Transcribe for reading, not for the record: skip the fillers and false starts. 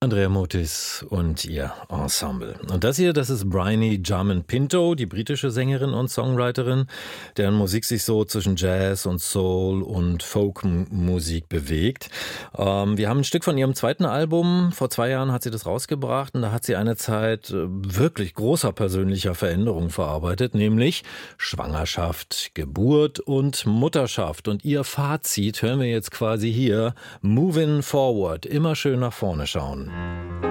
Andrea Motis und ihr Ensemble. Und das hier, das ist Bryony Jarman Pinto, die britische Sängerin und Songwriterin, deren Musik sich so zwischen Jazz und Soul und Folkmusik bewegt. Wir haben ein Stück von ihrem zweiten Album, vor 2 Jahren hat sie das rausgebracht und da hat sie eine Zeit wirklich großer persönlicher Veränderung verarbeitet, nämlich Schwangerschaft, Geburt und Mutterschaft. Und ihr Fazit hören wir jetzt quasi hier, Moving Forward, immer schön nach vorne schauen.